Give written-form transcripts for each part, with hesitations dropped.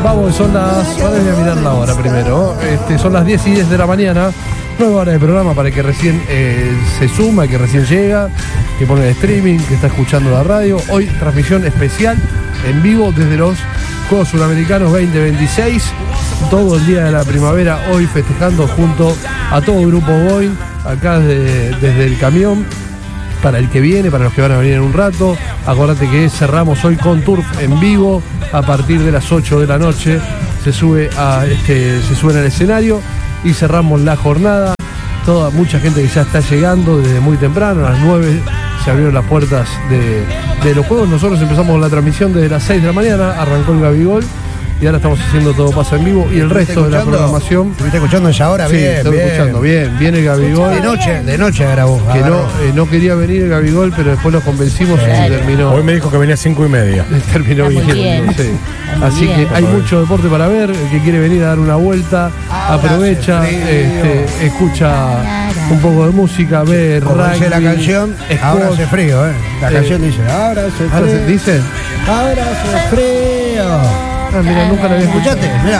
Vamos, son las... Ahora voy a mirar la hora primero. Son las 10:10 de la mañana. 9 horas de programa para que recién se suma, que recién llega, que pone el streaming, que está escuchando la radio. Hoy transmisión especial en vivo desde los Juegos Sudamericanos 2026. Todo el día de la primavera, hoy festejando junto a todo el grupo Boeing, acá desde el camión. Para el que viene, para los que van a venir en un rato. Acordate que cerramos hoy con Turf en vivo a partir de las 8 de la noche. Se suben al escenario y cerramos la jornada. Mucha gente que ya está llegando desde muy temprano, a las 9 se abrieron las puertas de los juegos. Nosotros empezamos la transmisión desde las 6 de la mañana, arrancó el Gabigol. Y ahora estamos haciendo Todo Pasa en Vivo y el resto de la programación. ¿Estuviste escuchando esa hora? Sí, bien, estoy escuchando bien. Viene el Gabigol. De noche grabó. Que no quería venir el Gabigol, pero después lo convencimos y terminó. Hoy me dijo que venía a 5:30. Terminó viniendo, sí. Así que hay mucho deporte para ver. El que quiere venir a dar una vuelta, aprovecha, escucha un poco de música, ve rugby. Dice la canción, ahora hace frío, La canción dice, ahora hace frío. ¿Dice? Ahora hace frío. Mira, nunca la había escuchado. Escuchate, mira.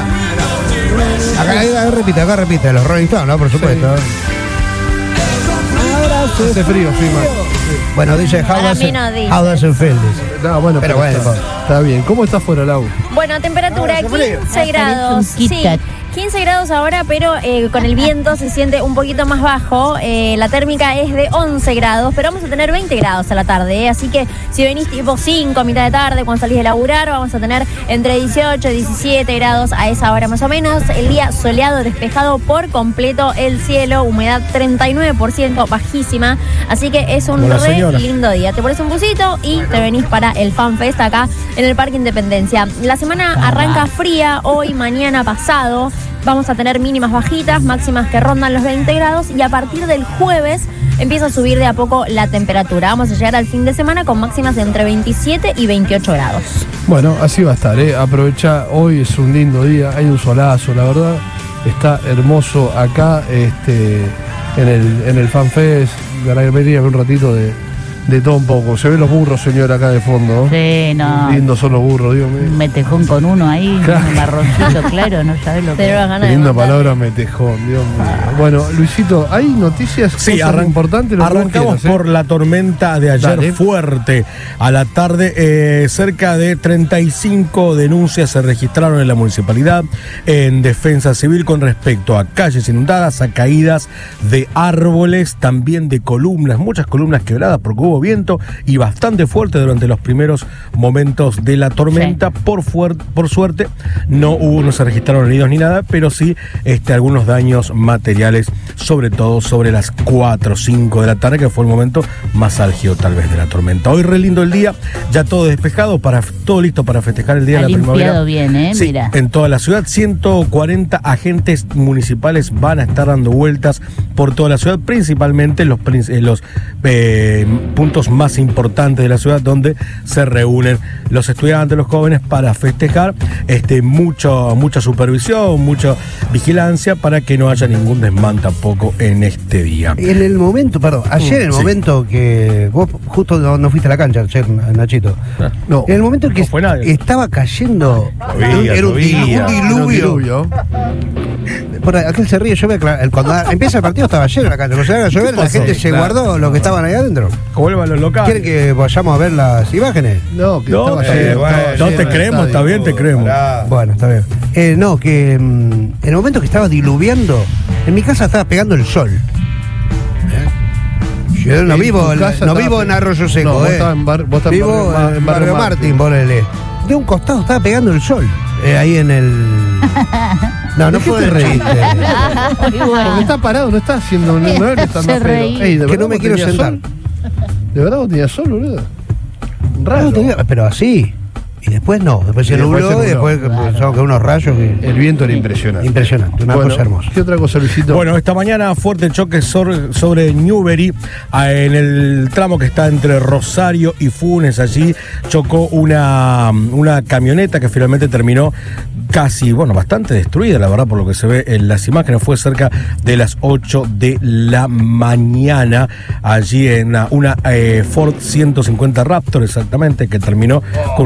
Acá repite, los Rolling Stones, ¿no? Por supuesto. Sí. Ahora hace frío, sí, man. Bueno, dice, how does it feel? No, bueno, pero está bien. ¿Cómo está afuera, Lau? Bueno, temperatura 15 grados. Sí. 15 grados ahora, pero con el viento se siente un poquito más bajo. La térmica es de 11 grados, pero vamos a tener 20 grados a la tarde. Así que si venís tipo 5 a mitad de tarde, cuando salís de laburar, vamos a tener entre 18 y 17 grados a esa hora más o menos. El día soleado, despejado por completo el cielo, humedad 39%, bajísima. Así que es un lindo día. Te pones un busito y te venís para el Fan Fest acá en el Parque Independencia. La semana arranca fría, hoy, mañana, pasado. Vamos a tener mínimas bajitas, máximas que rondan los 20 grados y a partir del jueves empieza a subir de a poco la temperatura. Vamos a llegar al fin de semana con máximas de entre 27 y 28 grados. Bueno, así va a estar, Aprovecha, hoy es un lindo día, hay un solazo, la verdad. Está hermoso acá en el Fan Fest. Venía un ratito de todo un poco. Se ven los burros, señor, acá de fondo. Sí, no. Lindos son los burros, Dios mío. Un metejón con uno ahí, un marroncito, claro, no sabes lo que es. Qué linda palabra, metejón, Dios mío. Bueno, Luisito, ¿hay noticias importantes? Arrancamos por la tormenta de ayer. Fuerte. A la tarde, cerca de 35 denuncias se registraron en la municipalidad en defensa civil con respecto a calles inundadas, a caídas de árboles, también de columnas, muchas columnas quebradas porque hubo viento y bastante fuerte durante los primeros momentos de la tormenta. Sí. Por suerte no se registraron heridos ni nada, pero sí algunos daños materiales, sobre todo sobre las 4 o 5 de la tarde, que fue el momento más álgido tal vez de la tormenta. Hoy re lindo el día, ya todo despejado, todo listo para festejar el día de la primavera. Bien, sí, mira. En toda la ciudad, 140 agentes municipales van a estar dando vueltas por toda la ciudad, principalmente los puntos más importantes de la ciudad donde se reúnen los estudiantes, los jóvenes para festejar, mucha supervisión, mucha vigilancia para que no haya ningún desmán tampoco en este día. En el momento, ayer en el momento que vos justo no fuiste a la cancha ayer, Nachito. No, en el momento que estaba cayendo era un diluvio. Por aquel se ríe, yo veo cuando empieza el partido estaba lleno la cancha, cuando llega a llover la gente se guardó los que estaban ahí adentro. Que vuelvan los locales. ¿Quieren que vayamos a ver las imágenes? No, estaba lleno. No te creemos, está bien, te creemos. Bueno, está bien. En el momento que estaba diluviando, en mi casa estaba pegando el sol. Yo no vivo en Arroyo Seco, vos estás vivo en Barrio Martín, ponele. De un costado estaba pegando el sol. Ahí en el... No fue el reír. Porque está parado, no está haciendo... No está más feo. Que no me quiero sentar. ¿De verdad vos tenías sol, boludo? Raro. Pero así. Y después no, después se nubló y después son que unos rayos que... El viento era impresionante. Impresionante, una cosa hermosa. ¿Qué otra cosa, Luisito? Bueno, esta mañana fuerte choque sobre Newbery, en el tramo que está entre Rosario y Funes. Allí chocó una camioneta que finalmente terminó bastante destruida, la verdad, por lo que se ve en las imágenes. Fue cerca de las 8 de la mañana, allí en una Ford 150 Raptor, exactamente, que terminó con bastante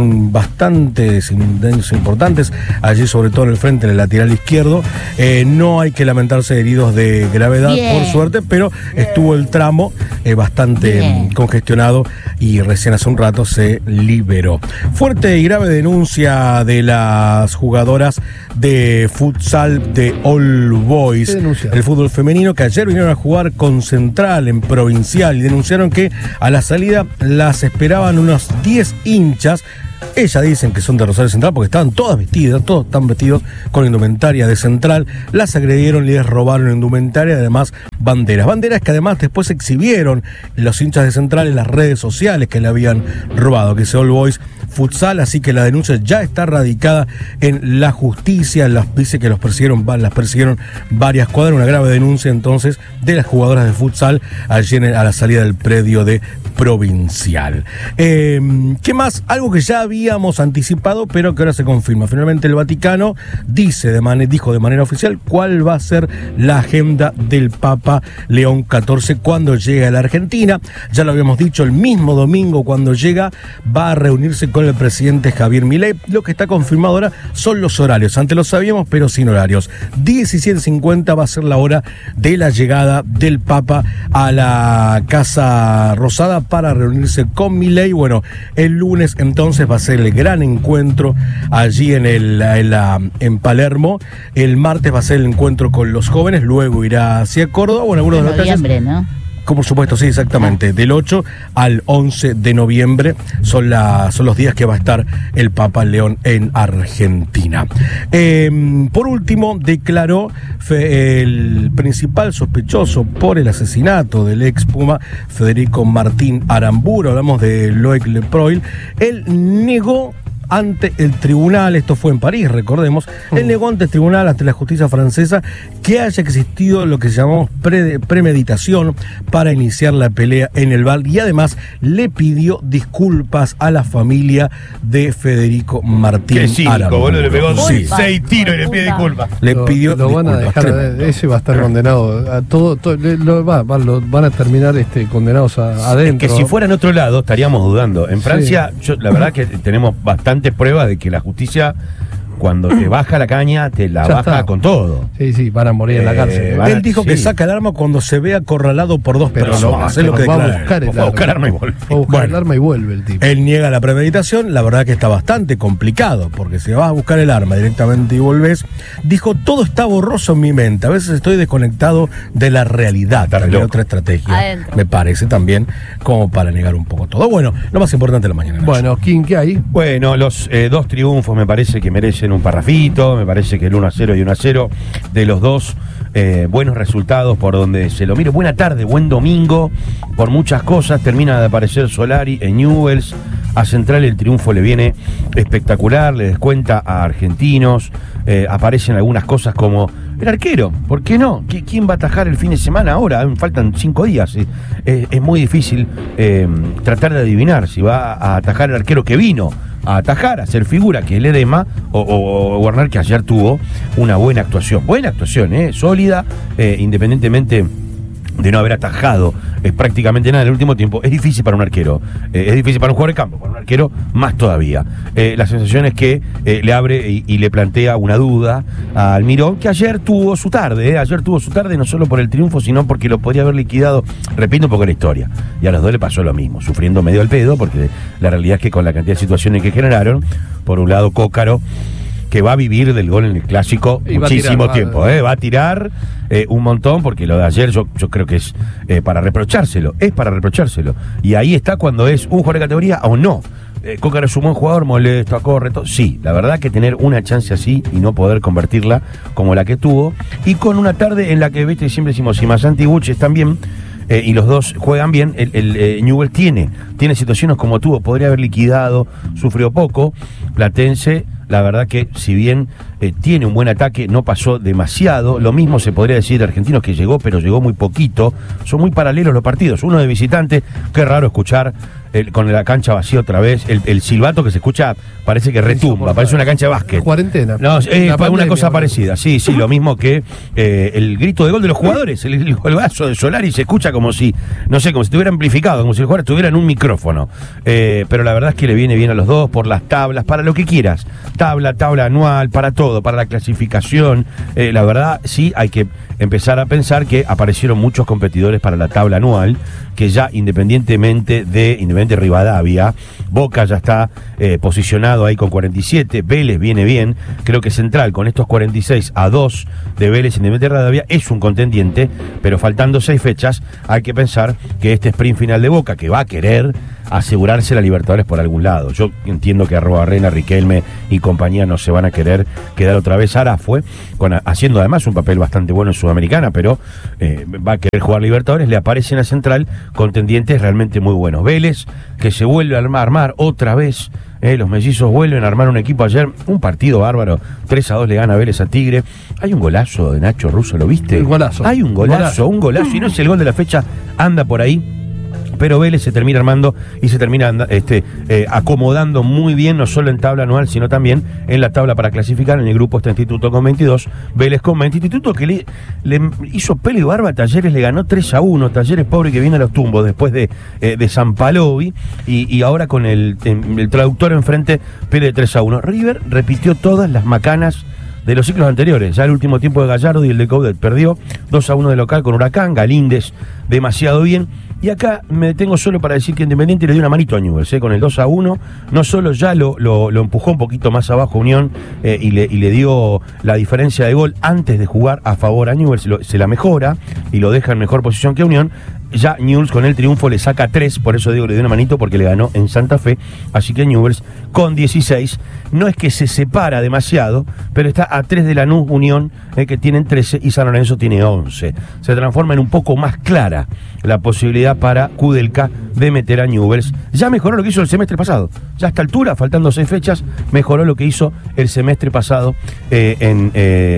bastantes daños importantes, allí sobre todo en el frente, en el lateral izquierdo. No hay que lamentarse de heridos de gravedad, por suerte, pero estuvo el tramo bastante congestionado y recién hace un rato se liberó. Fuerte y grave denuncia de las jugadoras de futsal de All Boys, el fútbol femenino, que ayer vinieron a jugar con Central en Provincial y denunciaron que a la salida las esperaban unos 10 hinchas. Ellas dicen que son de Rosario Central porque estaban todas vestidas, todos están vestidos con indumentaria de Central. Las agredieron y les robaron indumentaria y además banderas. Banderas que además después exhibieron los hinchas de Central en las redes sociales que le habían robado, que es All Boys Futsal, así que la denuncia ya está radicada en la justicia. Dice que las persiguieron varias cuadras. Una grave denuncia entonces de las jugadoras de futsal allí a la salida del predio de Provincial. ¿Qué más? Algo que ya habíamos anticipado, pero que ahora se confirma. Finalmente el Vaticano dijo de manera oficial cuál va a ser la agenda del Papa León XIV cuando llegue a la Argentina. Ya lo habíamos dicho, el mismo domingo cuando llega va a reunirse con el presidente Javier Milei. Lo que está confirmado ahora son los horarios. Antes lo sabíamos, pero sin horarios. 17:50 va a ser la hora de la llegada del Papa a la Casa Rosada para reunirse con Milei. Bueno, el lunes entonces va a ser el gran encuentro allí en Palermo. El martes va a ser el encuentro con los jóvenes, luego irá hacia Córdoba. Bueno, algunos de los detalles, ¿no? Por supuesto, sí, exactamente. Del 8 al 11 de noviembre son los días que va a estar el Papa León en Argentina. Por último, declaró el principal sospechoso por el asesinato del ex Puma, Federico Martín Aramburu. Hablamos de Loic Le Proil. Él negó ante el tribunal, esto fue en París, recordemos, él negó ante el tribunal, ante la justicia francesa, que haya existido lo que llamamos premeditación para iniciar la pelea en el bar, y además le pidió disculpas a la familia de Federico Martín Aramburu. Le pegó 6 tiros y le pide disculpas. Le pidió lo van a dejar, ese va a estar condenado a todo van a terminar condenados adentro. Es que si fuera en otro lado estaríamos dudando. En Francia, la verdad que tenemos bastante pruebas de que la justicia, cuando te baja la caña, te la baja con todo. Sí, van a morir en la cárcel. Él dijo que saca el arma cuando se ve acorralado por dos personas. Es lo que va a buscar el arma y vuelve. Va a buscar el arma y vuelve el tipo. Él niega la premeditación, la verdad que está bastante complicado, porque si vas a buscar el arma directamente y volvés, dijo, todo está borroso en mi mente, a veces estoy desconectado de la realidad. También otra estrategia, me parece también, como para negar un poco todo. Bueno, lo más importante de la mañana. Bueno, King, ¿qué hay? Bueno, los dos triunfos me parece que merecen un parrafito. Me parece que el 1-0 y 1-0 de los dos, buenos resultados por donde se lo mire. Buena tarde, buen domingo, por muchas cosas. Termina de aparecer Solari en Newell's. A Central el triunfo le viene espectacular, le descuenta a Argentinos. Aparecen algunas cosas como el arquero, ¿por qué no? ¿Quién va a atajar el fin de semana ahora? Faltan 5 días. Es muy difícil tratar de adivinar si va a atajar el arquero que vino a atajar, a hacer figura, que el Edema o Werner, que ayer tuvo una buena actuación, sólida, independientemente de no haber atajado prácticamente nada en el último tiempo. Es difícil para un arquero, es difícil para un jugador de campo, para un arquero más todavía. La sensación es que le abre y le plantea una duda a Almirón, que ayer tuvo su tarde, no solo por el triunfo, sino porque lo podría haber liquidado, repito un poco la historia, y a los dos le pasó lo mismo, sufriendo medio al pedo, porque la realidad es que con la cantidad de situaciones que generaron, por un lado Cócaro, que va a vivir del gol en el Clásico muchísimo tiempo, va a tirar un montón, porque lo de ayer yo creo que es para reprochárselo, y ahí está cuando es un jugador de categoría o no. Cócaro es un buen jugador, molesto, corre, todo. Sí, la verdad que tener una chance así y no poder convertirla como la que tuvo, y con una tarde en la que, viste, siempre decimos, si Masanti y Buch están bien, y los dos juegan bien, el Newell's tiene situaciones como tuvo, podría haber liquidado, sufrió poco. Platense, la verdad que si bien tiene un buen ataque, no pasó demasiado. Lo mismo se podría decir de Argentinos, que llegó, pero llegó muy poquito. Son muy paralelos los partidos, uno de visitante. Qué raro escuchar con la cancha vacía otra vez, el silbato que se escucha parece que retumba, parece una cancha de básquet. Cuarentena. No, una cosa parecida, sí, lo mismo que el grito de gol de los jugadores, el golazo de Solari se escucha como si, no sé, como si estuviera amplificado, como si el jugador estuviera en un micrófono. Pero la verdad es que le viene bien a los dos por las tablas, para lo que quieras. Tabla anual, para todo, para la clasificación. La verdad, sí, hay que empezar a pensar que aparecieron muchos competidores para la tabla anual, que ya Independiente Rivadavia, Boca ya está posicionado ahí con 47, Vélez viene bien, creo que Central con estos 46 a 2 de Vélez Independiente Rivadavia es un contendiente, pero faltando 6 fechas hay que pensar que este sprint final de Boca, que va a querer asegurarse la Libertadores por algún lado. Yo entiendo que Arrobarrena, Riquelme y compañía no se van a querer quedar otra vez. Arafue, haciendo además un papel bastante bueno en Sudamericana, pero va a querer jugar Libertadores. Le aparecen a Central contendientes realmente muy buenos. Vélez, que se vuelve a armar otra vez. Los mellizos vuelven a armar un equipo ayer, un partido bárbaro, 3-2 le gana Vélez a Tigre. Hay un golazo de Nacho Russo, ¿lo viste? Un golazo. Hay un golazo, y no es el gol de la fecha, anda por ahí. Pero Vélez se termina armando y se termina acomodando muy bien, no solo en tabla anual, sino también en la tabla para clasificar. En el grupo está Instituto con 22, Vélez con 20. Instituto que le hizo pelo y barba a Talleres, le ganó 3-1. Talleres pobre que viene a los tumbos después de San Palovi y ahora con el traductor enfrente, pierde 3-1. River repitió todas las macanas de los ciclos anteriores. Ya el último tiempo de Gallardo y el de Coudet perdió 2-1 de local con Huracán. Galíndez demasiado bien. Y acá me detengo solo para decir que Independiente le dio una manito a Newell's, con el 2-1, no solo ya lo empujó un poquito más abajo Unión y le dio la diferencia de gol antes de jugar a favor a Newell's, se la mejora y lo deja en mejor posición que Unión. Ya Newell's con el triunfo le saca 3, por eso digo le dio una manito, porque le ganó en Santa Fe. Así que Newell's con 16, no es que se separa demasiado, pero está a 3 de Lanús, Unión, que tienen 13 y San Lorenzo tiene 11. Se transforma en un poco más clara la posibilidad para Kudelka de meter a Newell's. Ya mejoró lo que hizo el semestre pasado. Ya a esta altura, faltando 6 fechas, mejoró lo que hizo el semestre pasado en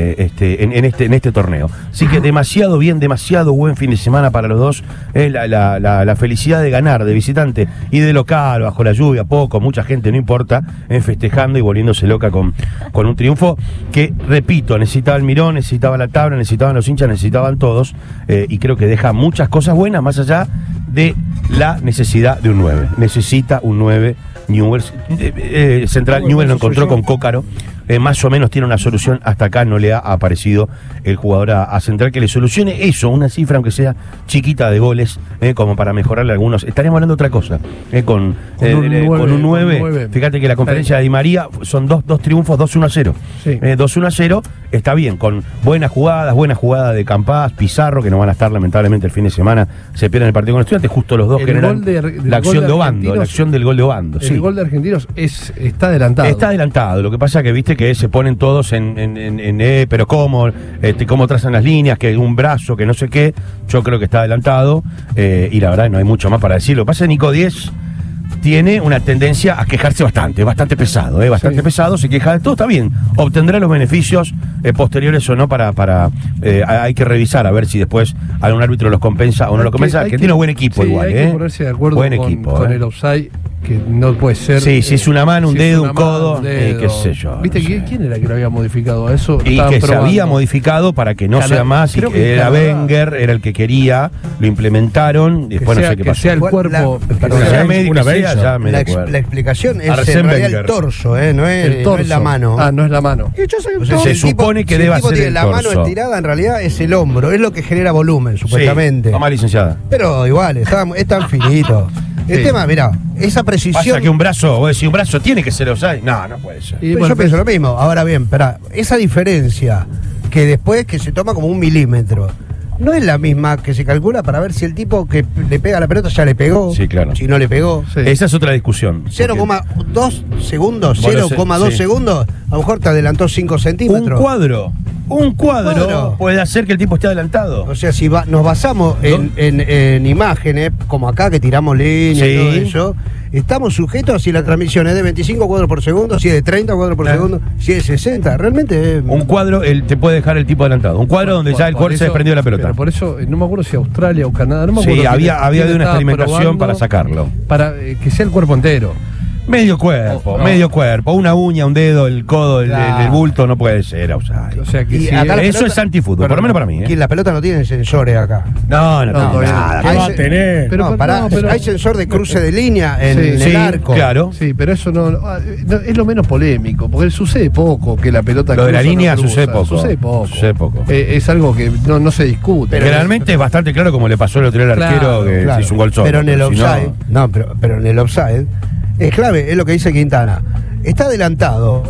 este torneo. Así que demasiado bien, demasiado buen fin de semana para los dos. La felicidad de ganar de visitante y de local, bajo la lluvia, poco, mucha gente, no importa, festejando y volviéndose loca con un triunfo que, repito, necesitaba el Mirón, necesitaba la tabla, necesitaban los hinchas, necesitaban todos, y creo que deja muchas cosas buenas, más allá de la necesidad de un 9. Necesita un 9 Newell's. Central Newell's lo encontró con Cócaro. Más o menos tiene una solución. Hasta acá no le ha aparecido el jugador a Central que le solucione eso, una cifra aunque sea chiquita de goles, como para mejorarle algunos. Estaríamos hablando de otra cosa, con un 9. Fíjate que la conferencia de Di María son dos triunfos, 2-1-0. Sí. 2-1-0 está bien, con buenas jugadas de Campás, Pizarro, que no van a estar lamentablemente el fin de semana, se pierden el partido con Estudiantes, justo los dos generan la acción de Obando, la acción del gol de Obando. El gol de Argentinos está adelantado. Está adelantado, lo que pasa que viste que se ponen todos pero cómo trazan las líneas, que un brazo, que no sé qué. Yo creo que está adelantado, y la verdad no hay mucho más para decir. Lo que pasa es que Nico 10 tiene una tendencia a quejarse bastante pesado, pesado, se queja de todo, está bien, obtendrá los beneficios posteriores o no hay que revisar a ver si después algún árbitro los compensa o no los compensa, que tiene un buen equipo igual, hay que ponerse de acuerdo buen equipo, con el offside, que no puede ser. Sí, si es una mano, un dedo, un codo, qué sé yo. ¿Viste no sé quién era que lo había modificado a eso? Y que se había modificado para que no sea más, y que era Wenger, era el que quería, lo implementaron, y después no sé qué pasó. Que sea el cuerpo, la explicación es en realidad el torso, no es la mano. No es la mano. Se supone que debe ser el torso. La mano estirada en realidad es el hombro, es lo que genera volumen, supuestamente. Toma, licenciada. Pero igual, es tan finito. El tema, mirá, esa precisión. Pasa que un brazo tiene que ser offside. No puede ser. Yo pienso lo mismo. Ahora bien, esa diferencia que después que se toma como 1 milímetro, no es la misma que se calcula para ver si el tipo que le pega la pelota ya le pegó. Sí, claro. Si no le pegó. Sí. Esa es otra discusión. 0,2 segundos, 0,2 segundos, a lo mejor te adelantó 5 centímetros. Un cuadro puede hacer que el tipo esté adelantado. O sea, si nos basamos en imágenes, como acá que tiramos líneas y todo eso, estamos sujetos a si la transmisión es de 25 cuadros por segundo, si es de 30 cuadros por segundo, si es 60. Realmente es... Un cuadro te puede dejar el tipo adelantado. Un cuadro donde ya el jugador se desprendió de la pelota. Pero por eso, no me acuerdo si Australia o Canadá, no me acuerdo. Sí, había habido una experimentación para sacarlo. Para que sea el cuerpo entero. Medio cuerpo, medio cuerpo. Una uña, un dedo, el codo, el bulto, no puede ser offside. O sea que sí, eso es antifútbol, por lo menos para mí. Que la pelota no tiene sensores acá. No, nada. ¿Qué va a tener? Pero hay sensor de cruce de línea en el arco. Claro. Sí, pero eso no, es lo menos polémico, porque sucede poco que la pelota lo de la línea no sucede poco. Sucede poco. Es algo que no se discute. Pero generalmente es bastante claro, como le pasó el otro día al arquero que se hizo un gol solo. Pero en el offside, pero en el offside es clave, es lo que dice Quintana. Está adelantado,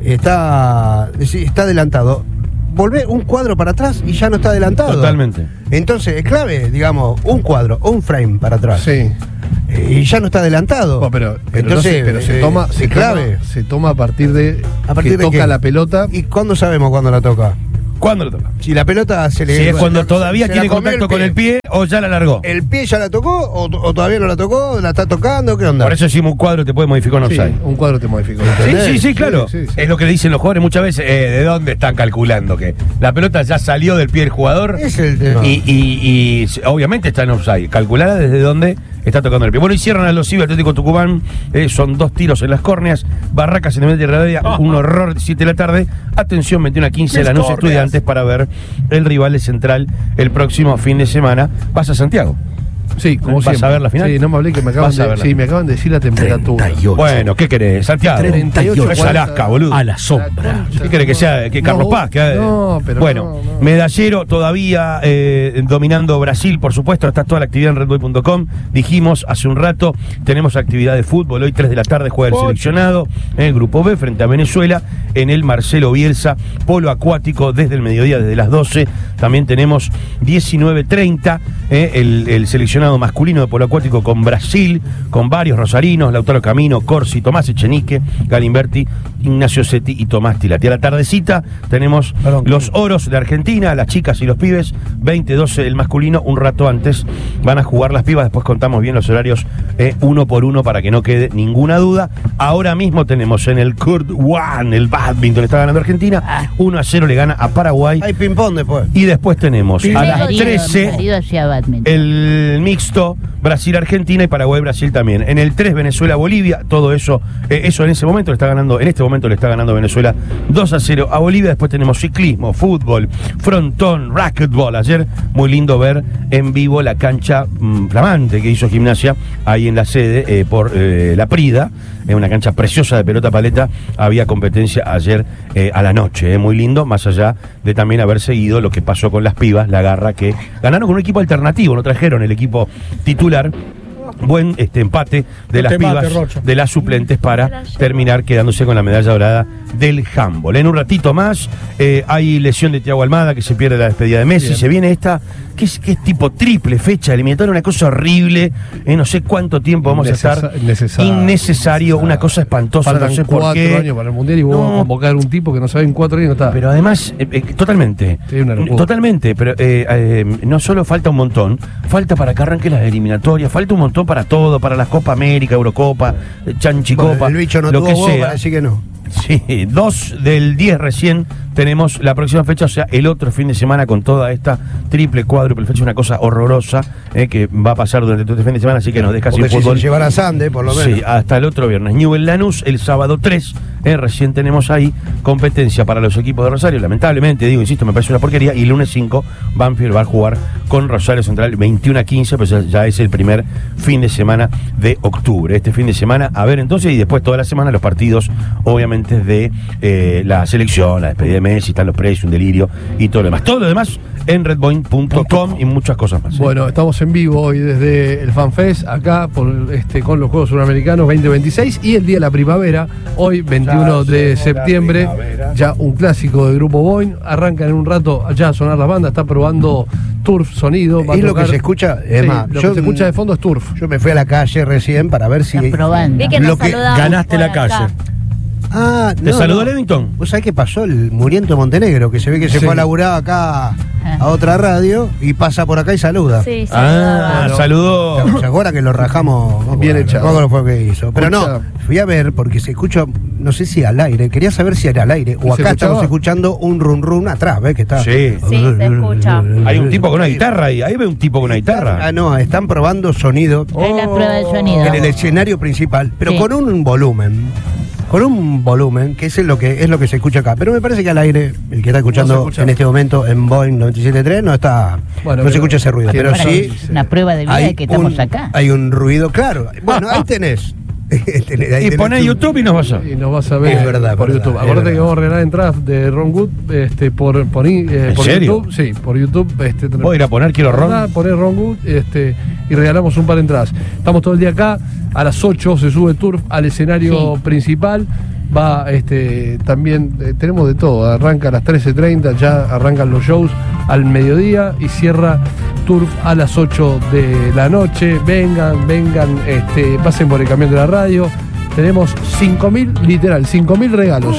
está adelantado. Volver un cuadro para atrás y ya no está adelantado. Totalmente. Entonces es clave, digamos, un cuadro o un frame para atrás. Sí. Y ya no está adelantado. Pero entonces se toma, se toma a partir de que toca la pelota. ¿Y cuándo sabemos cuándo la toca? ¿Cuándo lo toca? Si la pelota se le... Si es cuando todavía tiene contacto con el pie o ya la largó. ¿El pie ya la tocó o todavía no la tocó? ¿La está tocando? ¿Qué onda? Por eso decimos un cuadro te puede modificar un offside. Sí, un cuadro te modifica. Sí, claro. Sí. Es lo que dicen los jugadores muchas veces. ¿De dónde están calculando? Que la pelota ya salió del pie del jugador. Es el tema. Y obviamente está en offside. Calculada desde dónde está tocando el pie. Bueno, y cierran a los Ciber Atlético Tucumán. Son 2 tiros en las córneas. Barracas en el medio de radio. Un horror, 7 de la tarde. Atención, 21:15 de la noche, Estudiantes, para ver el rival de Central el próximo fin de semana. Vas a Santiago. Sí, como ¿Vas siempre. a ver la final? Sí, no me hablé que me acaban de decir la temperatura. 38. Bueno, ¿qué querés? Santiago. 38. Es Alaska, boludo. A la sombra. ¿Qué querés que sea? ¿Que Carlos Paz? Pero bueno, no. medallero todavía dominando Brasil, por supuesto. Está toda la actividad en redboy.com. Dijimos hace un rato, tenemos actividad de fútbol. Hoy 3 de la tarde juega el seleccionado en el grupo B frente a Venezuela en el Marcelo Bielsa. Polo acuático desde el mediodía, desde las 12. También tenemos 19:30 el seleccionado masculino de polo acuático con Brasil, con varios rosarinos: Lautaro Camino, Corsi, Tomás Echenique, Galimberti, Ignacio Setti y Tomás Tilati. A la tardecita tenemos los oros de Argentina, las chicas y los pibes, 20:12 el masculino. Un rato antes van a jugar las pibas. Después contamos bien los horarios uno por uno para que no quede ninguna duda. Ahora mismo tenemos en el Kurt One, el badminton está ganando Argentina, 1-0 le gana a Paraguay. Hay ping-pong después. Y después tenemos a las 13 el mixto Brasil-Argentina y Paraguay-Brasil también. En el 3 Venezuela-Bolivia, todo eso en este momento le está ganando Venezuela 2-0 a Bolivia. Después tenemos ciclismo, fútbol, frontón, racquetball. Ayer muy lindo ver en vivo la cancha flamante que hizo Gimnasia ahí en la sede por la Prida. Es una cancha preciosa de pelota paleta. Había competencia ayer a la noche, muy lindo, más allá de también haber seguido lo que pasó con las pibas, la garra, que ganaron con un equipo alternativo, no trajeron el equipo titular. Buen empate de las pibas, de las suplentes, para terminar quedándose con la medalla dorada del handball. En un ratito más hay lesión de Thiago Almada, que se pierde la despedida de Messi. Bien. Se viene esta que es tipo triple fecha eliminatoria, una cosa horrible. No sé cuánto tiempo vamos a estar. Innecesario, una cosa espantosa. Faltan no sé por qué. 4 años para el mundial y vos vas a convocar a un tipo que no sabe en 4 años no está. Pero además, totalmente. Totalmente, pero no solo falta un montón, falta para que arranque las eliminatorias, falta un montón para todo, para las Copa América, Eurocopa, Chanchicopa, bueno, el bicho no lo tuvo que huevo sea. para decir que no. Sí, 2 del 10 recién tenemos la próxima fecha, o sea, el otro fin de semana, con toda esta triple, cuádruple fecha, una cosa horrorosa que va a pasar durante todo este fin de semana, así que nos deja sin fútbol. Si llevar a Sande, por lo menos. Sí, hasta el otro viernes. Newell Lanús, el sábado 3, recién tenemos ahí competencia para los equipos de Rosario. Lamentablemente, insisto, me parece una porquería. Y el lunes 5, Banfield va a jugar con Rosario Central 21-15, pues ya es el primer fin de semana de octubre. Este fin de semana, a ver entonces, y después toda la semana los partidos, obviamente, de la selección, la despedida de Messi, están los precios, un delirio y todo lo demás. Todo lo demás en redboin.com y muchas cosas más. Bueno, estamos en vivo hoy desde el FanFest, acá con los Juegos Suramericanos 2026 y el Día de la Primavera, hoy 21 de septiembre, ya un clásico del Grupo Boeing. Arranca en un rato ya a sonar la banda, está probando Turf sonido. ¿Es lo que se escucha? Sí, lo que se escucha de fondo es Turf. Yo me fui a la calle recién para ver si lo que ganaste la calle. ¿Te saludó Levington? ¿Vos sabés qué pasó? El muriento de Montenegro, que se ve que se fue a laburar acá a otra radio y pasa por acá y saluda. Sí, saludó. ¿Se acuerda que lo rajamos? Bien echado. ¿Cómo fue que hizo? Pero no, fui a ver porque se escucha, no sé si al aire, quería saber si era al aire o acá estamos escuchando un run run atrás, ¿ves? Que está. Sí, se escucha. Hay un tipo con una guitarra ahí ve un tipo con una guitarra. No, están probando sonido. Es la prueba de sonido. En el escenario principal, pero con un volumen. Con un volumen, que es lo que se escucha acá. Pero me parece que al aire, el que está escuchando en este momento en Boeing 97.3, no se escucha ese ruido. Pero sí. Una prueba de vida de que estamos acá. Hay un ruido, claro. Bueno, ahí tenés. Y ponés YouTube y nos vas a ver. Y nos vas a ver. Es verdad, por YouTube. Acuérdate que vamos a regalar entradas de Ron Wood por serio? YouTube. Sí, por YouTube. Voy a ir a poner, quiero Ron. Poner Ron Wood y regalamos un par de entradas. Estamos todo el día acá. A las 8 se sube Turf al escenario principal. Va, también tenemos de todo. Arranca a las 13:30, ya arrancan los shows al mediodía y cierra Turf a las 8 de la noche. Vengan, pasen por el camión de la radio. Tenemos 5.000, literal, 5.000 regalos,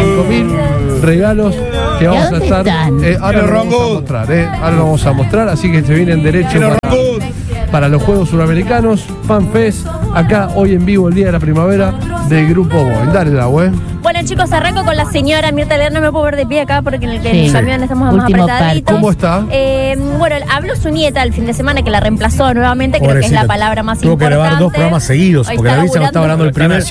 5.000 regalos que vamos a estar. Ahora lo vamos a mostrar, ahora lo vamos a mostrar, así que se vienen derecho para los Juegos Suramericanos, FanFest, acá hoy en vivo el día de la primavera del Grupo Boeing. Dale la web. Bueno, chicos, arranco con la señora Mirta Legrand. No me puedo ver de pie acá porque en el camión estamos más apretaditos. ¿Cómo está? Bueno, habló su nieta el fin de semana que la reemplazó nuevamente. Pobrecita. Creo que es la palabra más importante. Tuvo que grabar 2 programas seguidos porque la Visa no estaba grabando el primero.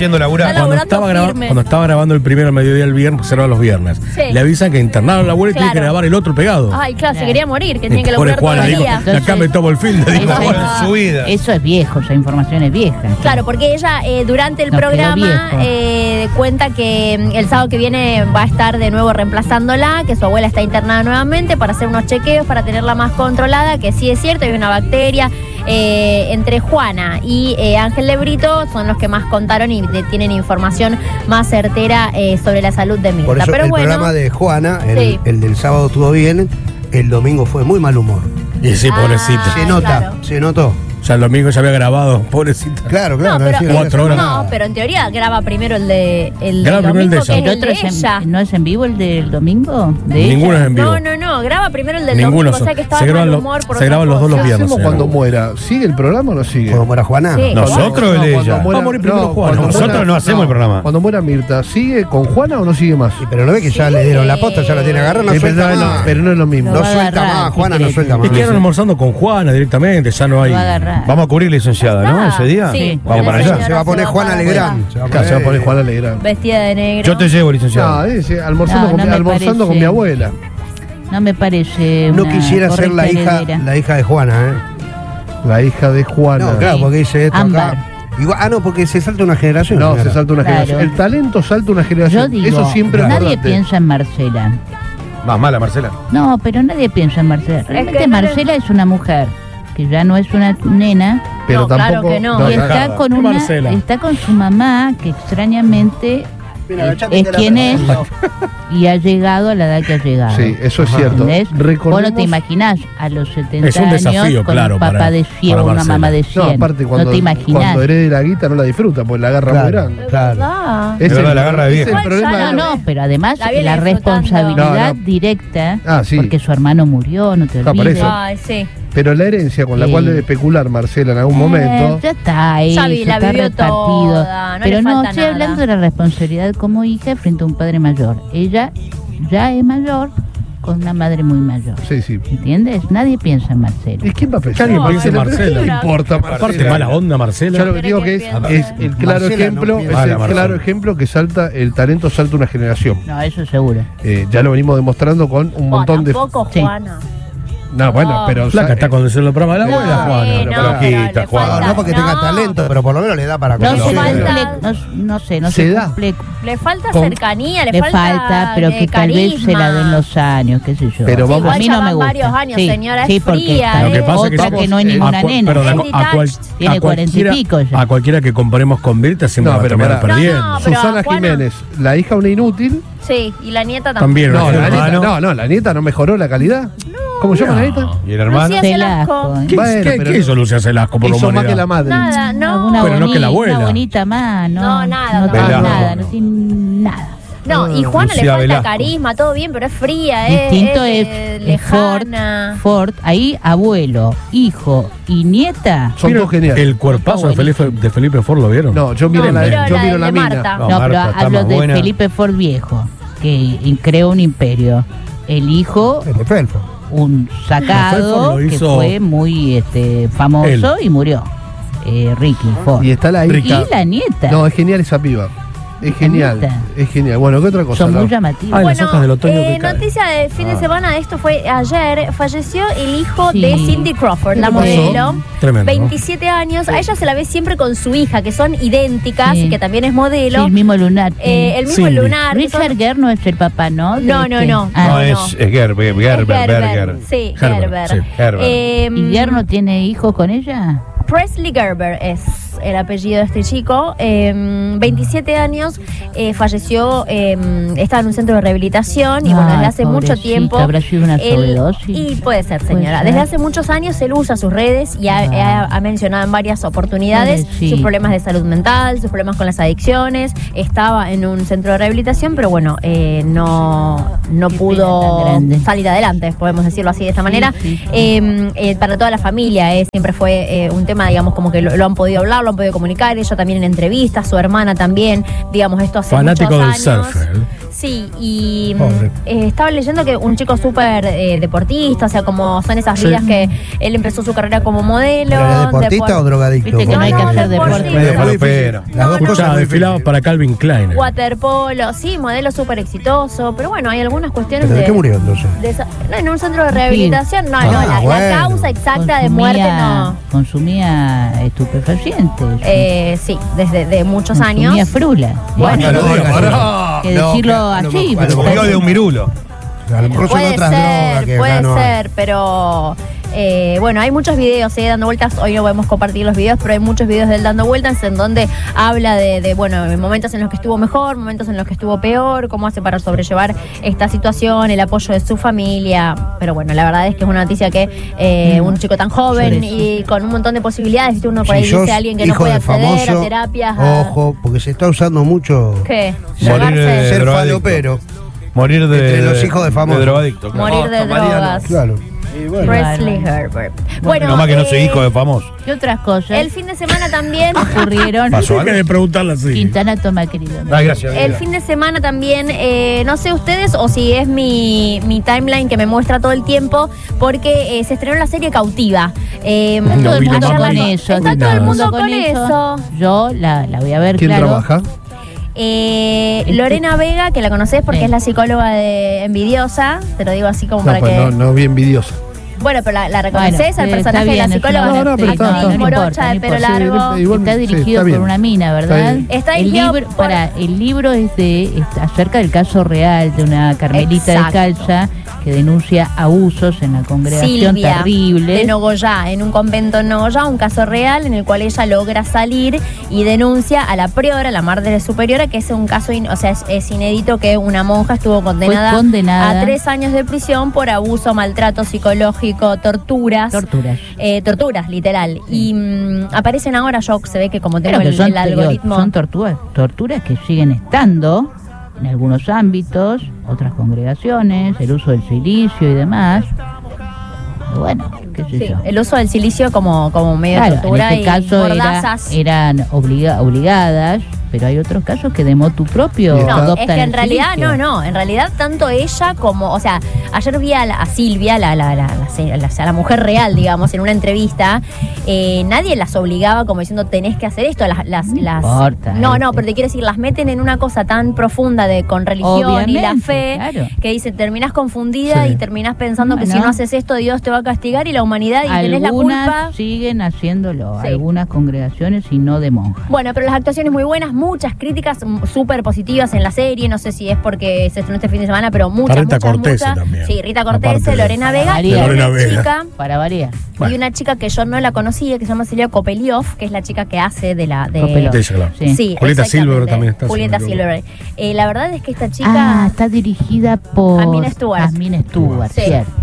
Cuando estaba grabando el primero al mediodía el viernes, se grababa los viernes. Sí. Le avisan que internaron a la abuela y tiene que grabar el otro pegado. Ay, claro, se quería morir, que tiene que laburar todo el día. Acá me tomo el film, le digo, en su vida. Eso es viejo, esa información es vieja. Claro, porque ella durante el programa cuenta que el sábado que viene va a estar de nuevo reemplazándola, que su abuela está internada nuevamente para hacer unos chequeos, para tenerla más controlada, que sí es cierto, hay una bacteria. Entre Juana y Ángel Lebrito son los que más contaron y tienen información más certera sobre la salud de Mirta. Por eso el programa de Juana, el del sábado estuvo bien, el domingo fue muy mal humor. Y sí, pobrecita. Se notó. O sea, el domingo ya había grabado, pobrecita. Claro. No, pero, 4 horas. No, pero en teoría graba primero el de graba domingo, el de que es el de ella. ¿No es en vivo el del domingo? Ninguno es en vivo. No, graba primero el del domingo, o sea que estaba mal humor por se graban los 2 los viernes. ¿Qué hacemos cuando muera? ¿Sigue el programa o no sigue? ¿Cuando muera Juana? Sí. ¿Nosotros o ella? Vamos a morir primero Juana. Nosotros no hacemos el programa. Cuando muera Mirta, ¿sigue con Juana o no sigue más? Sí, pero no ve que ya le dieron la posta, ya la tiene agarrada, no suelta más. Pero no es lo mismo. No suelta más, Juana no suelta más. Es que quedaron almorzando con Juana directamente, ya no hay. Vamos a cubrir licenciada, ¿no? Ese día. Sí. Vamos para allá. Se va a poner Juana Legrand. Se va a poner Juana Legrand. Vestida de negro. Yo te llevo, licenciada. Almorzando con mi abuela. No me parece. No quisiera ser la hija de Juana, La hija de Juana. No, claro, porque dice esto Ámbar. acá. No, porque se salta una generación. No, se salta una generación. El talento salta una generación. Yo digo, eso siempre nadie piensa en Marcela. Más mala, Marcela. No, pero nadie piensa en Marcela. Realmente Marcela es una mujer que ya no es una nena. Pero tampoco, claro que no. Y está con su mamá, que extrañamente es quien es y ha llegado a la edad que ha llegado. Sí, eso es cierto. Vos no te imaginás a los 70 es un desafío, años con claro, un papá de 100 o una mamá de 100. No, aparte cuando, no te imaginás. Cuando herede la guita no la disfruta, porque la agarra muy grande. Claro. Es la agarra de vieja. El problema No, pero además la responsabilidad directa, porque su hermano murió, no te olvides. Sí. Pero la herencia con la cual debe especular Marcela en algún momento. Ya está ahí, ya está repartido. Toda, pero no, estoy hablando de la responsabilidad como hija frente a un padre mayor. Ella ya es mayor con una madre muy mayor. Sí. ¿Entiendes? Nadie piensa en Marcela. ¿Y quién va a pensar? Nadie piensa en Marcela. ¿Qué importa, Marcela? Aparte, mala onda, Marcela. Yo lo que digo que es el claro ejemplo, ejemplo que el talento salta una generación. No, eso seguro. Ya lo venimos demostrando con un montón de. Juana. No, bueno, pero. Flaca está con el programa de la abuela, Juana. Juana. No porque tenga talento, pero por lo menos le da para conocer. No se da. Le falta cercanía, le falta pero que tal vez se la den los años, qué sé yo. Pero vamos, a mí no me gusta. Varios años, señora, es fría. Lo que pasa es que no es ninguna nena. Tiene 40 y pico ya. A cualquiera que comparemos con Mirta siempre va a terminar perdiendo. Susana Jiménez, la hija una inútil. Sí, y la nieta también. No, la nieta no mejoró la calidad. No, ¿Cómo se llama la hijita? ¿Y el hermano? Lucía Celasco. ¿Qué hizo Lucía Celasco por la Hizo humanidad? más que la madre. Nada, no. Pero no que la abuela. Una bonita más, ¿no? No, nada, No no. tiene Velasco. nada, no tiene nada. No, y Juana le Lucía falta Velasco. carisma, todo bien, pero es fría, Distinto es es Ford, lejana. ahí abuelo, hijo y nieta. Son todos geniales. El cuerpazo de Felipe Ford, ¿lo vieron? No, yo miro No, la miro la de mina. Marta. No, No, pero Marta está hablo más de buena. Felipe Ford viejo, que creó un imperio. El hijo, El de Felford. un sacado, Felford lo que hizo fue muy famoso y murió. Ricky Ford. Y está la hija. Y la nieta. No, es genial esa piba. Es genial. Neta. Es genial. Bueno, ¿qué otra cosa? Son muy no? llamativos. Ay, las hojas del otoño que caen. Noticia de fin de semana, esto fue ayer, falleció el hijo Sí. de Cindy Crawford, la ¿Qué pasó? modelo. Tremendo, ¿no? 27 años, a ella se la ve siempre con su hija, que son idénticas, Sí. que también es Sí, modelo. el mismo lunar. El mismo Cindy. lunar. que Richard son- Gere no es el papá, ¿no? De No, no, no. Ah, No, no. es Gerber. Sí, Gerber, Gerber. sí. Gerber. ¿Y Gere no tiene hijos con ella? Presley Gerber es el apellido de este chico. 27 años, falleció, estaba en un centro de rehabilitación y bueno, desde hace mucho pobrecita, tiempo. ¿habrá sido una él- sobredosis? Y puede ser, Puede señora. ser. Desde hace muchos años él usa sus redes y ha mencionado en varias oportunidades Pobrecito. sus problemas de salud mental, sus problemas con las adicciones. Estaba en un centro de rehabilitación, pero bueno, no Qué pudo pena tan grande. salir adelante, podemos decirlo así de esta Sí, manera. sí, sí. Para toda la familia siempre fue un tema, digamos, como que lo han podido hablar, lo han podido comunicar, ella también en entrevistas, su hermana también, digamos, esto hace Fanático muchos del años. surf, él. Sí, y Pobre. estaba leyendo que un chico súper deportista, o sea, como son esas Sí. vidas que él empezó su carrera como modelo. ¿Pero era deportista o drogadicto? Viste que no hay que Porque- hacer deporte. Medio Es muy falopero. difícil. Las dos Escuchá, cosas muy desfilaba difíciles. para Calvin Klein. waterpolo, sí, modelo súper exitoso, pero bueno, hay algunas cuestiones ¿Pero de de... qué murió entonces? no, en un centro de rehabilitación, no, Ah, la bueno. causa exacta de muerte no. Consumía estupefacientes. Sí, desde de muchos consumía años. frula. Bueno, No, no, pará. que no, decirlo a lo así. mejor- a lo porque- Comió de un mirulo. A lo mejor son Puede otras drogas ser, que puede acá no hay. ser, pero bueno, hay muchos videos dando vueltas. Hoy no podemos compartir los videos, pero hay muchos videos de él dando vueltas en donde habla de bueno, momentos en los que estuvo mejor, momentos en los que estuvo peor, cómo hace para sobrellevar esta situación, el apoyo de su familia. Pero bueno, la verdad es que es una noticia que un chico tan joven y con un montón de posibilidades, ¿viste? Uno por ahí Si sos dice a alguien que no hijo puede de acceder famoso, a terapias. Ojo, porque se está usando mucho ¿Qué? Morir Drogarse. de ser drogadicto. falopero. Morir de. Entre los hijos de famosos. drogadicto. Claro. Morir de drogas. Claro. Y bueno, Presley Herbert. Bueno, No más que no soy hijo de famoso. ¿Qué otras cosas el fin de semana también. ocurrieron? Pasó Hay que preguntarle así. Quintana, toma, querido. Ay, gracias. El fin de semana también, no sé ustedes o si es mi timeline que me muestra todo el tiempo, porque se estrenó la serie Cautiva. Todo el vi la mundo mamá. con eso. Está todo el mundo con eso. Yo la voy a ver, ¿Quién claro. trabaja? Lorena Vega, que la conoces porque Sí. es la psicóloga de Envidiosa, te lo digo así como No, para pues que... no vi envidioso. Bueno, pero la reconoces Bueno, al está personaje de la bien, es psicóloga. una- No, pero está- Actriz no morocha, importa, de no pelo importa. largo. Sí, igual- Está sí, dirigido está por bien. una mina, Está ¿verdad? bien. Está el dirigido libro, por- el libro es acerca del caso real de una Carmelita Exacto. descalza que denuncia abusos en la congregación Silvia, terrible. de Nogoyá, en un convento en Nogoyá, un caso real en el cual ella logra salir y denuncia a la priora, la madre superiora, que es un caso, es inédito que una monja estuvo condenada condenada a 3 años de prisión por abuso, maltrato psicológico, torturas. Torturas, literal. Y aparecen ahora, yo se ve que como tengo Pero que el algoritmo... son torturas que siguen estando en algunos ámbitos, otras congregaciones, el uso del silicio y demás. Bueno, qué sé Sí, yo. el uso del silicio como medio de Claro, tortura en este y caso mordazas. eran obligadas, pero hay otros casos que de motu propio No, adoptan Es que en el realidad, silicio. no, en realidad tanto ella como, o sea, ayer vi a Silvia, la mujer real, digamos, en una entrevista, nadie las obligaba como diciendo tenés que hacer esto, importa, no, pero te quiero decir, las meten en una cosa tan profunda con religión y la Obviamente, fe, claro. que dice, terminás confundida Sí. y terminás pensando que si Bueno. no haces esto, Dios te va a castigar y la humanidad y tenés la culpa. Algunas siguen haciéndolo, Sí. algunas congregaciones y no de monjas. Bueno, pero las actuaciones muy buenas, muchas críticas súper positivas en la serie, no sé si es porque se estrenó este fin de semana, pero muchas, Rita muchas, Cortese muchas. también. Sí, Rita Cortese, Aparte de- Lorena Vega María. y De Lorena una Vega. chica, Para variar. y una chica que yo no la conocía, que se llama Silvia Kopeliov, que es la chica que hace de la... Kopeliov. De ella, claro. Sí. Sí, Julieta exactamente. Silver también está. Julieta si no me Silver. La verdad es que esta chica... Está dirigida por Jasmine Stewart. Jasmine Stewart, Sí. cierto.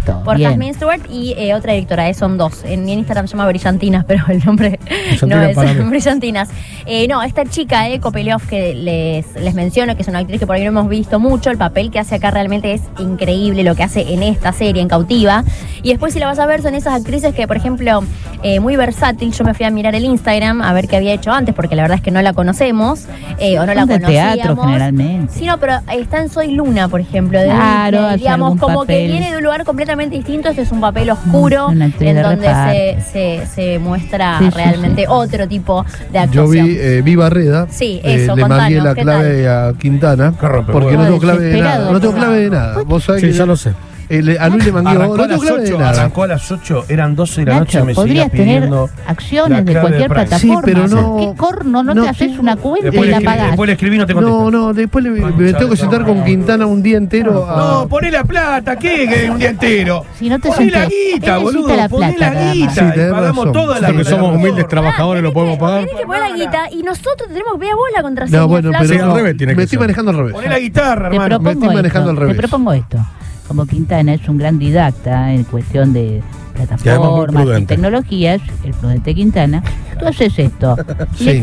Perfecto. Por bien. Jasmine Stewart y otra directora, son dos. En Instagram se llama Brillantinas, pero el nombre no es Brillantinas. No, esta chica, Kopeliov, que les menciono, que es una actriz que por ahí no hemos visto mucho, el papel que hace acá realmente es increíble lo que hace en esta serie, en Cautiva. Y después, si la vas a ver, son esas actrices que, por ejemplo, muy versátil. Yo me fui a mirar el Instagram a ver qué había hecho antes, porque la verdad es que no la conocemos, o no la conocíamos. Teatro, generalmente. Sí, no, pero está en Soy Luna, por ejemplo. Claro, Disney, digamos, como papel. que viene de un lugar completamente distinto. Este es un papel oscuro, en donde se muestra realmente otro tipo de actuación. Yo vi Barreda. Sí, eso, le contanos, mandé la ¿qué clave tal? a Quintana, porque no tengo clave de nada. No tengo clave de nada. Vos sabés Sí, que ya lo sé. a Luis le mandó, no tengo clave de nada. Arrancó a las 8, eran 12 de la noche, Nacho, me podrías seguía tener pidiendo acciones de la clave cualquier de Prime. plataforma. Sí, pero no- ¿Qué corno? No te haces una cuenta Después y la le pagás. después le escribí y no te contesta. No, después me tengo que sentar con Quintana un día entero. No, poné la plata, ¿qué? Que un día entero. Si no te Poné la sentás, guita, él boludo. necesita la Poné plata, la nada más. guita. Sí, Y tenés pagamos razón. toda la Nosotros que somos humildes trabajadores lo podemos pagar. Tenés que poner la guita y nosotros tenemos que ver a vos la contraseña. No, bueno, flaco. pero Sí, al revés tiene que me estoy ser. manejando al revés. Poné la guitarra, Te hermano. me estoy manejando al te revés. propongo esto. Como Quintana es un gran didacta en cuestión de Y además muy plataformas y prudente. tecnologías, el prudente Quintana, tú haces esto. Sí.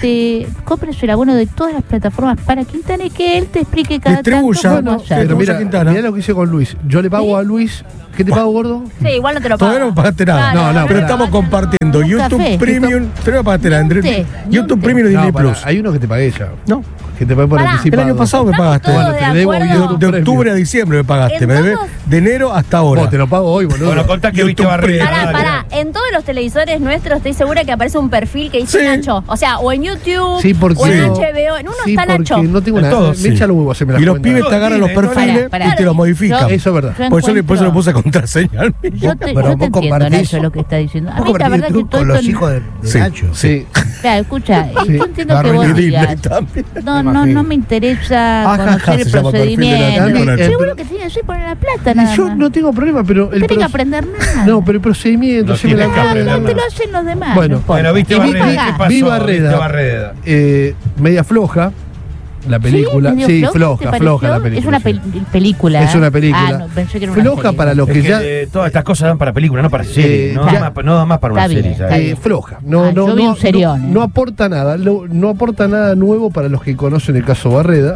Compres el abono de todas las plataformas para Quintana y que él te explique cada tanto Distribuya. cómo Bueno, hacerlo. Pero mira, Quintana. mirá lo que hice con Luis. Yo le pago a Luis. ¿Qué te pago, gordo? Sí, igual no te lo pago. Todavía no pagaste nada. Claro, No, Pero pero- estamos compartiendo Un YouTube café. Premium. Todavía pagaste la Monte, YouTube monte. Premium y No, Disney pará, Plus. hay uno que te pagué ya. No. Que te pagué por Pará. anticipado. El año pasado me Estamos pagaste. todos Bueno, de te debo acuerdo. yo. De octubre a diciembre me pagaste. Me debes Entonces- de enero hasta ahora. Vos te lo pago hoy, boludo. Bueno, contá que viste YouTube Barrera. Premium. Pará. En todos los televisores nuestros estoy segura que aparece un perfil que dice Sí. Nacho. O sea, o en YouTube, Sí, porque o en no- HBO. En uno sí, está porque Nacho. no tengo En nada. todos, Me sí. echa los huevos, hacerme la Y los cuenta. pibes te agarran los Disney, perfiles Pará, y te los modifican. Eso es verdad. Por eso le puse contraseña al mío. Yo te Pero vos entiendo, compartís- Nacho, lo que está diciendo. A ¿Vos mí la compartís verdad que YouTube todo con esto... los hijos de Sí. Nacho? Sí. Claro, escucha, Sí. yo entiendo que vos Y Disney digas, también. no me interesa Ajá, conocer el se llama perfil de la procedimiento. Nacho. Seguro que tiene que ser poner la plata, Y nada yo más. no tengo problema, pero No tenés que aprender nada. No, pero el procedimiento, No se me tienes que la aprender no te lo nada. hacen los demás. Bueno, no importa. Bueno, viste Y vos Barreda. pagás. ¿Qué pasó? Vi Viste Barreda. Barreda. Media floja la película. medio Sí, ¿te floja pareció? la película. Es una sí. película. Es una película. Ah, no, pensé que era una Floja serie. para los Es que que ya. todas estas cosas dan para película, no para serie. No ya- da más para una está bien, serie. está ¿sabes? bien. Floja. Yo vi un serión, no aporta nada. No aporta nada nuevo para los que conocen el caso Barreda.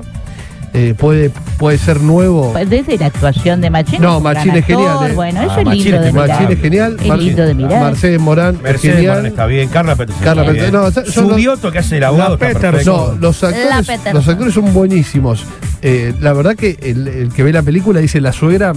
Puede ser nuevo. Desde la actuación de Machín. No, es un gran Machín es genial, actor, ¿eh? Bueno, eso Ah, es Machín lindo es de mirar. Machín es genial. Es lindo de mirar. Mercedes Morán es Mercedes Morán genial. está bien, Carla Peterson. Carla está Peterson, bien. no, son los- Subioto que hace el abogado. La está Peterson. perfecto. No, los actores son buenísimos. La verdad que el que ve la película dice la suegra.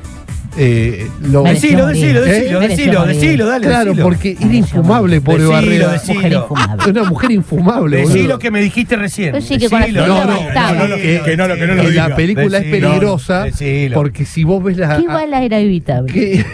Mereció Decilo, morir. decilo, dale. Claro, decilo. porque era infumable, pobre Decilo, Barrera. decilo. Mujer infumable. Una mujer infumable. Decí boludo. lo que me dijiste recién. Pues sí, que con la Decilo. película No, bastaba. que no lo Que diga. la película es Decilo, peligrosa decilo. porque si vos ves la. ¿Qué bala era evitable? que-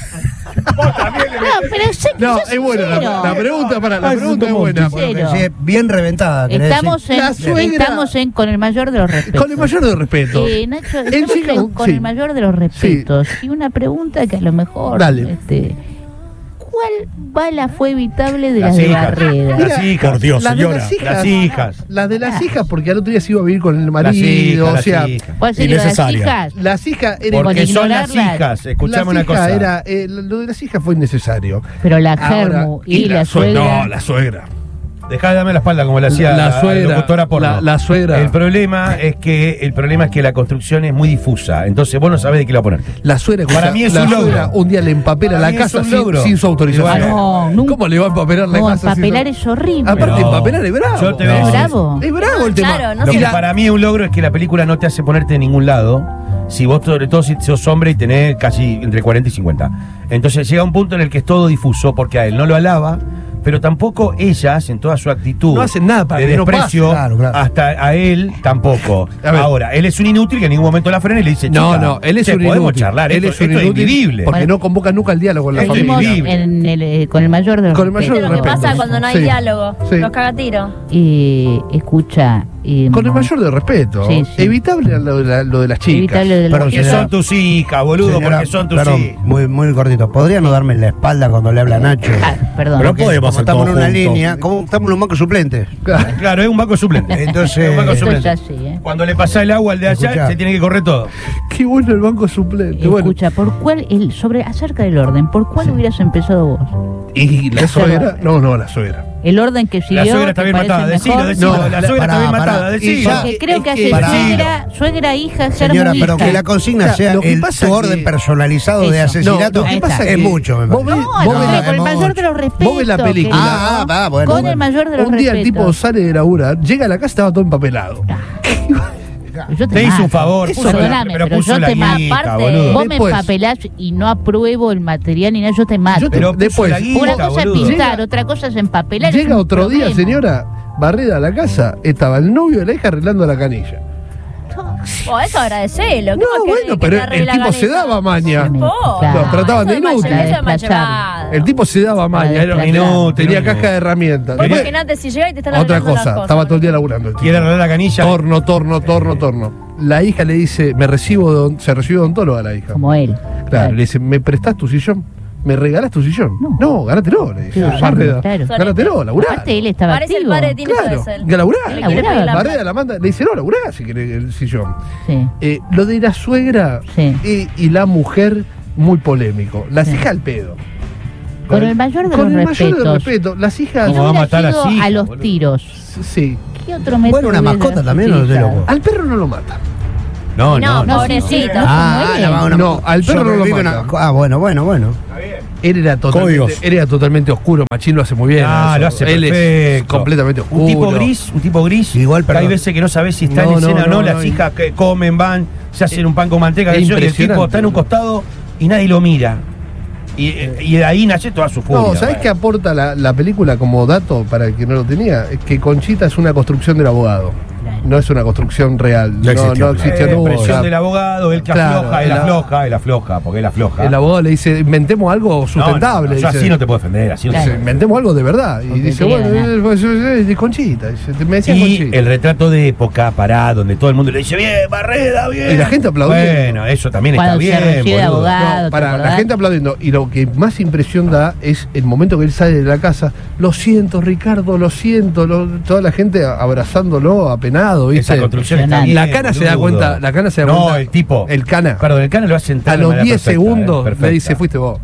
No, pero sé que No, sos es buena sincero. la pregunta, para la Ay, pregunta es Monti. buena. Sincero. Sí, bien reventada. ¿querés Estamos decir? La suegra- con el mayor de los respetos. Con el mayor de respeto. Nacho, Él estamos llega- con sí. el mayor de los respetos. Y una pregunta que a lo mejor. Dale. ¿Cuál bala fue evitable de Las las de hijas. Barreda? Las hijas. Por Dios, La de señora. las hijas. Las hijas. La de las hijas, porque al otro día se iba a vivir con el Las marido. hijas, O sea, las hijas. ¿Cuál sería las Innecesaria. hijas? las hijas eran. Porque Con son las ignorarlas. hijas. Escuchame las una hijas cosa. era, lo de las hijas fue innecesario. Pero la Ahora, Germu y la suegra. No, la suegra. Dejá de darme la espalda como le hacía La suegra, locutora porno. la suegra. El problema es que la construcción es muy difusa. Entonces vos no sabés de qué la poner. La suegra, Para mí es la un logro. suegra un día le empapela Para la mí es casa un sin, logro. sin su autorización. Y bueno, nunca- ¿Cómo le va a empapelar la No, casa? empapelar sin- es horrible. Aparte, No. empapelar es bravo. Yo te voy a ¿Es decir- bravo? Es bravo el tema. Claro, no Lo sé. que para mí es un logro es que la película no te hace ponerte en ningún lado. Si vos, sobre todo si sos hombre y tenés casi entre 40 y 50. Entonces llega un punto en el que es todo difuso porque a él no lo alaba, pero tampoco ellas, en toda su actitud No hacen nada para de que no desprecio, pase. Claro. hasta a él tampoco. A ver. Ahora, él es un inútil que en ningún momento la frena y le dice, No, chica, no, él es che, un podemos inútil. charlar, Él esto es un es inútil invivible. porque Bueno. no convoca nunca el diálogo en la Esto es familia. invivible. Con el mayor de los Con el mayor respetos. ¿Viste lo que respeto. pasa cuando no hay Sí. diálogo? Sí. Los cagatiro. Escucha, Con el mayor de respeto. Sí. Evitable lo de las chicas. Porque son tus hijas, boludo, Señora, porque son tus perdón, hijas. muy cortito. ¿Podría no darme en la espalda cuando le habla a Nacho? Perdón. Pero Porque podemos hacer estamos todo en una junto. línea, como estamos en un banco suplente. Claro, es un banco suplente. Entonces, Es un banco Esto es suplente. así, ¿eh? Cuando le pasa el agua al de allá, Escuchá. se tiene que correr todo. Qué bueno el banco suplente. Escucha, ¿por cuál, acerca del orden, ¿por cuál hubieras empezado vos? ¿Y la suegra? No, la suegra. El orden que siguió. La suegra está ¿te bien parece matada, decilo, mejor? decilo. No, La suegra está bien pará. matada, Y decilo. ya- Porque creo que hace Pará. suegra, hija, señora, yerno, pero hija. que la consigna Claro, sea lo que el pasa tu que- orden personalizado de Eso. asesinato, No, lo que pasa es que mucho, me vos parece. ves- No, vos no, ves- pero con el mayor de los respetos. vos ves la película. querido. Bueno, Con bueno. el mayor de los Un día el tipo respetos. sale de laburar, llega a la casa y estaba todo empapelado. Yo Te hizo mato. un favor, Eso, puso la- perdóname, pero puso yo la te mato. guita, Aparte, boludo. Vos me Después- empapelás y no apruebo el material ni nada, yo te mato. Yo te- Pero puso después, la guita, Una cosa es boludo. pintar, otra cosa es empapelar. es Llega un otro día, problema. señora, barrida a la casa, estaba el novio de la hija arreglando la canilla. Eso agradecelo. No, bueno, pero el tipo se daba maña. Claro. Lo trataban de inútil. Eso es Para machevado. El tipo se daba maña, era Para inútil, tenía desplazar. caja de herramientas. Vos Después, imaginate si llega y te están otra arreglando las cosa, cosas. estaba todo el día laburando el tipo. Quiere arreglar la canilla. Torno. La hija le dice, se recibe odontóloga la hija. Como él. Claro, le dice, ¿me prestás tu sillón? ¿Me regalás tu sillón? No. No, gánatelo, le dice. Sí, Barreda, claro. gánatelo, laburá. Aparte, él estaba Parece el activo. padre de Tini Claro, Stoessel. que laburá. Le quiere pedir la Barreda plata. la manda, le dice, no, laburá si querés el sillón. Sí. Lo de la suegra Sí. y la mujer, muy polémico. Las Sí. hijas al pedo. Con el mayor de Con los el mayor de respetos. respeto. Las hijas, ¿Cómo Yo va a hubiera matar a sido las hijas, a los boludo? tiros. sí. ¿Qué otro método? Bueno, una hubiera mascota también, no sé, utilizado? loco. Al perro no lo mata. No, No, no. pobrecito. No, al perro no lo Sobrevive mata. bueno. Él Códigos. era totalmente oscuro. Machín lo hace muy bien. Ah, eso. lo hace Él es perfecto. completamente oscuro. Un tipo gris. Igual, que hay perdón. veces que no sabes si está No, en escena o no, no. no, Las no. hijas que comen, van, se hacen un pan con manteca. Es qué sé yo, y el impresionante. tipo está en un costado y nadie lo mira. Y de ahí nace toda su furia. No, ¿sabés qué aporta la película como dato para el que no lo tenía? Es que Conchita es una construcción del abogado. No es una construcción real. Ya existió, no existió nunca. Presión del abogado, él que Claro, afloja, él afloja, porque él afloja. El abogado le dice, inventemos algo sustentable. No, yo dice. así no te puedo defender, así no te Dice, puedo inventemos algo de verdad. Y Porque dice, quería bueno, ganar. pues, de Conchita. Dice, me decían Y Conchita. el retrato de época pará, donde todo el mundo le dice, bien, Barreda, bien. Y la gente aplaudiendo. Bueno, eso también está Cuando se bien, recibe de boludo. abogado. No, ¿te para la acordás? gente aplaudiendo. Y lo que más impresión da es el momento que él sale de la casa. Lo siento, Ricardo, lo siento. Toda la gente abrazándolo, apenado, ¿viste? Esa construcción está bien, La cana se da boludo. cuenta. La cana se da No, cuenta. el tipo. El cana. Perdón, el cana lo hace entrar A de los manera 10 perfecta, segundos perfecta. le dice, fuiste vos.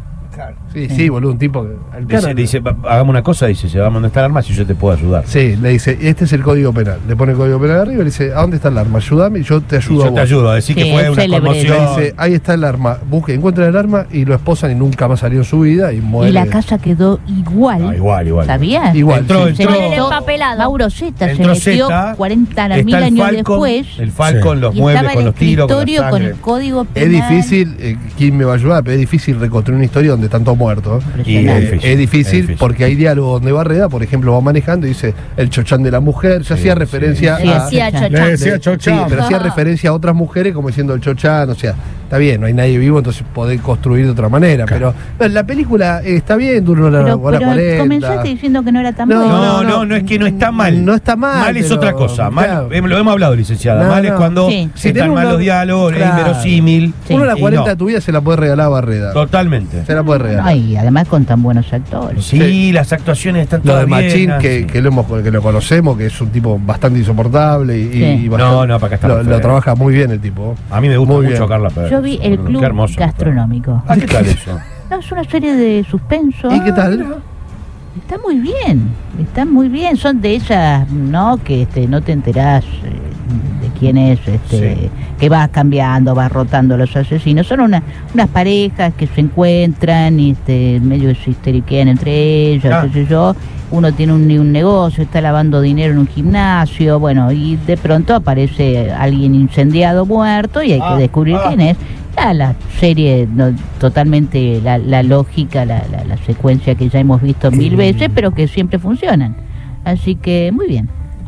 Sí, boludo, un tipo. El cana, Dice, hagamos una cosa, dice, llevamos donde está el arma si yo te puedo ayudar. Sí, le dice, este es el código penal. Le pone el código penal arriba y le dice, ¿a dónde está el arma? Ayúdame y yo te Y ayudo a yo vos. te ayudo a decir Sí, que fue es una célebre. Le conmoción. dice, ahí está el arma. Busque, encuentra el arma y lo esposan y nunca más salió en su vida y muere. Y la casa quedó igual. No, igual. ¿Sabías? Igual, Entró, sí. Se entró. Con el metió empapelado. Mauro Zeta se Entró metió Zeta, 40.000 está el años Falcon, después. el Falcon, los y muebles estaba con el los tiros, con la escritorio con sangre. el código Es penal. difícil, ¿quién me va a ayudar? Pero es difícil reconstruir una historia donde están todos muertos. Impresionante. Y Es difícil porque hay diálogo donde Barreda, por ejemplo, va manejando y dice el chochán de la mujer. Ya hacía referencia Sí, a. Hacía Chochán. Le chochán. decía Sí, Chochán. pero hacía referencia a otras mujeres como diciendo el chochán, o sea, está bien, no hay nadie vivo, entonces podés construir de otra manera. Pero la película está bien, dura una Pero, hora 40. comenzaste diciendo que no era tan No, bueno. No, es que no está mal. No está mal. Mal es pero, otra cosa. Mal, claro. lo hemos hablado, licenciada. No, Mal es no. cuando Sí. Si están tenés mal una- los diálogos, Claro. es inverosímil. Sí. Uno a la Y 40 no. de tu vida se la puede regalar a Barreda. Totalmente. Se la puede regalar. Ay, además con tan buenos actores. Sí, las actuaciones están Lo todas de Machín, bien. que lo conocemos, que es un tipo bastante insoportable y Sí. bastante- No, para acá está lo perfecto. trabaja muy bien el tipo. A mí me gusta Muy mucho bien. Carla Pérez. Yo vi el Qué Club hermoso. Gastronómico. Ah, ¿qué tal eso? No, es una serie de suspenso. ¿Y qué tal? Está muy bien, está muy bien. Son de esas, ¿no? Que no te enterás de quién es, Sí. que vas cambiando, vas rotando los asesinos. Son unas parejas que se encuentran y medio que se histeriquean entre ellas, Ah. qué sé yo. Uno tiene un negocio, está lavando dinero en un gimnasio, bueno, y de pronto aparece alguien incendiado, muerto, y hay que descubrir quién es. La serie, totalmente la lógica, la secuencia que ya hemos visto mil veces, pero que siempre funcionan. Así que muy bien.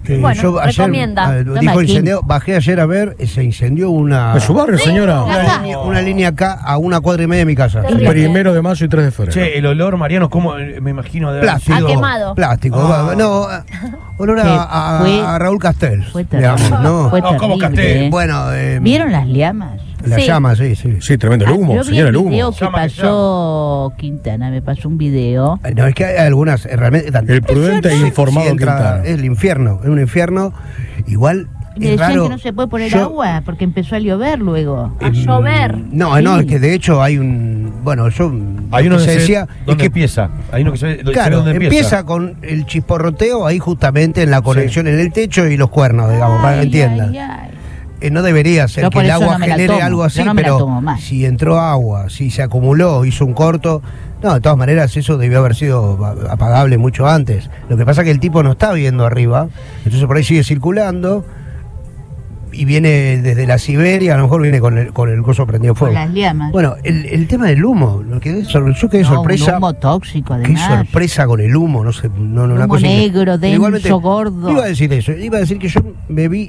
Bueno, yo ayer, recomienda. dijo incendio, bajé ayer a ver, se incendió ¿En su barrio, señora? una línea acá a 1,4 y media de mi casa. El 1 de mayo y 3 de febrero. Che, el olor, Mariano, ¿cómo? Me imagino de Plástico. Ha quemado. Plástico. No, olor a Raúl Castel. Fue terrible. Digamos, ¿no? Fue ¿cómo terrible, Castel? Bueno, ¿Vieron las llamas? las Sí. llamas, sí. Sí, tremendo el humo, Yo vi señora, el el humo. video que Llama que pasó Quintana, me pasó un video. No, es que hay algunas realmente. El prudente e informado Quintana. Es el infierno, es un infierno. Igual. Y me Es decían raro. que no se puede poner Yo- agua porque empezó a llover luego. A llover. No, no, es que de hecho hay un. Bueno, yo. Hay uno que que se decía. ¿Dónde es que, empieza? Hay uno que se ve claro, dónde empieza con el chisporroteo ahí justamente en la conexión en el techo y los cuernos, digamos, para que entiendan. No debería ser Yo que por el eso agua no me la genere tomo, algo así, yo no me la pero tomo más. si entró agua, si se acumuló, hizo un corto. No, de todas maneras eso debió haber sido apagable mucho antes. Lo que pasa es que el tipo no está viendo arriba, entonces por ahí sigue circulando y viene desde la Siberia, a lo mejor viene con el coso prendido Con fuego. las llamas. Bueno, el tema del humo, yo quedé No, sorpresa. un humo tóxico, Qué además. sorpresa con el humo, no sé, no, una Humo cosa increíble. negro, denso, Igualmente, gordo. Iba a decir eso, iba a decir que yo me vi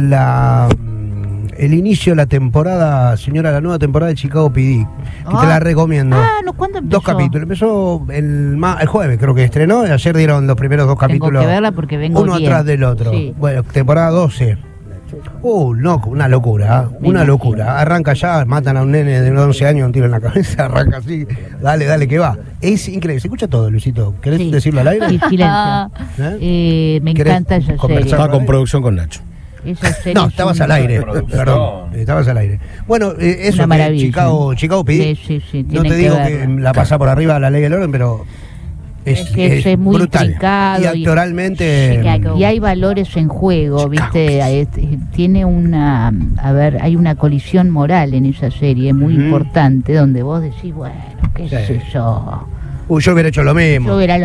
el inicio de la temporada, señora, la nueva temporada de Chicago PD, que te la recomiendo. No, ¿cuándo empezó? 2 capítulos, empezó el jueves creo que estrenó, y ayer dieron los primeros 2 capítulos. Tengo que verla porque vengo uno bien. atrás del otro. Sí. Bueno, temporada 12. No, una locura, Me una imagino. locura. Arranca ya, matan a un nene de 11 años, un tiro en la cabeza, arranca así, dale que va. Es increíble, se escucha todo, Luisito. ¿Querés Sí. decirlo al aire? Sí, silencio. Me ¿Querés encanta esa conversar? serie. Estaba con producción con Nacho. Esa serie No, es estabas un- al aire, producción. perdón, estabas al aire. Bueno, eso Una que maravilla. Chicago PD, Sí, no tienen te digo que verla. la pasa por arriba la ley del orden, pero Es que es muy brutal. intrincado Y actoralmente... Y hay valores en juego, ¿viste? Tiene una. A ver, hay una colisión moral en esa serie muy importante donde vos decís, bueno, qué Sí. sé yo. Yo hubiera hecho lo mismo. Yo hubiera